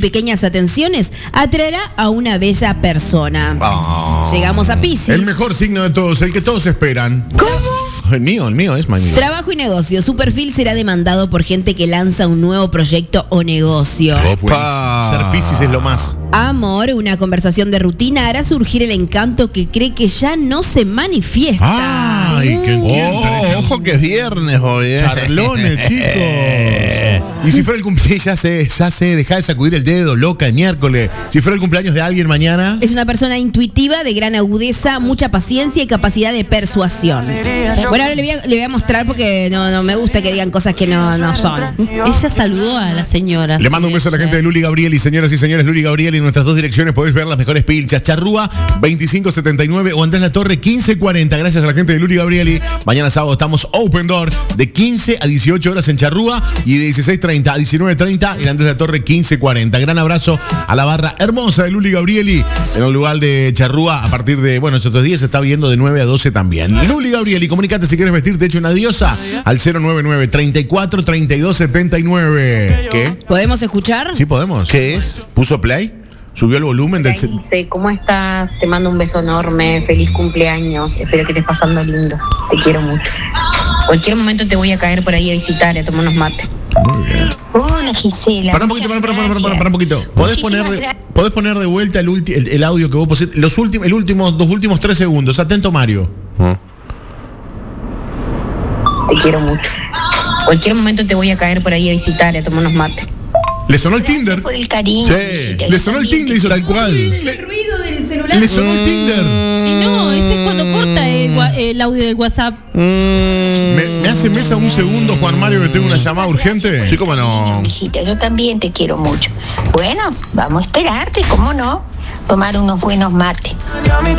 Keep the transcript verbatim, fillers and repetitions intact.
pequeñas atenciones atraerá a una bella persona. Oh. Llegamos a Piscis. El mejor signo de todos, el que todos esperan. ¿Cómo? El mío, el mío es magnífico. Trabajo y negocio. Su perfil será demandado por gente que lanza un nuevo proyecto o negocio. Opa. Ser Piscis es lo más. Amor, una conversación de rutina hará surgir el encanto que cree que ya no se manifiesta. Ay, qué Oh, ojo que es viernes hoy, ¿eh? charlones, chicos. Y si fuera el cumpleaños, ya sé, ya sé, deja de sacudir el dedo, loca, el miércoles. Si fuera el cumpleaños de alguien mañana. Es una persona intuitiva, de gran agudeza, mucha paciencia y capacidad de persuasión. Bueno, ahora le voy a, le voy a mostrar porque no, no me gusta que digan cosas que no, no son. Ella saludó a la señora. Le mando un beso a la gente de Luli Gabrieli, señoras y señores, Luli Gabrieli. En nuestras dos direcciones podéis ver las mejores pilchas. Charrúa veinticinco setenta y nueve o Andrés Latorre quince cuarenta. Gracias a la gente de Luli Gabrieli. Mañana sábado estamos open door de quince a dieciocho horas en Charrúa y de dieciséis treinta a diecinueve treinta en Andrés Latorre quince cuarenta. Gran abrazo a la barra hermosa de Luli Gabrieli en el lugar de Charrúa. A partir de, bueno, estos días se está viendo de nueve a doce también. Luli Gabrieli, comunícate si quieres vestirte hecho una diosa al cero nueve nueve treinta y cuatro treinta y dos setenta y nueve. ¿Qué? ¿Podemos escuchar? Sí, podemos. ¿Qué es? ¿Puso play? ¿Subió el volumen del... Hola, Ilse, ¿cómo estás? Te mando un beso enorme, feliz cumpleaños, espero que estés pasando lindo, te quiero mucho. Cualquier momento te voy a caer por ahí a visitar, a tomar unos mates. Muy bien. Hola, Gisela. Para un poquito, para, para, para, para, para, para un poquito. ¿Podés poner, de, ¿Podés poner de vuelta el, ulti, el, el audio que vos pusiste? Los últimos, el último, los últimos tres segundos. Atento, Mario. Te quiero mucho. Cualquier momento te voy a caer por ahí a visitar, a tomar unos mates. ¿Le sonó el Tinder? Por el cariño. Sí. Le sonó el Tinder, hizo tal cual. El ruido del celular. Le sonó el Tinder. Y no, ese es cuando corta el, gua- el audio del WhatsApp. ¿Me, me hace mesa un segundo, Juan Mario, que tengo una llamada urgente? Sí, cómo no. Hijita, yo también te quiero mucho. Bueno, vamos a esperarte, ¿cómo no? Tomar unos buenos mates.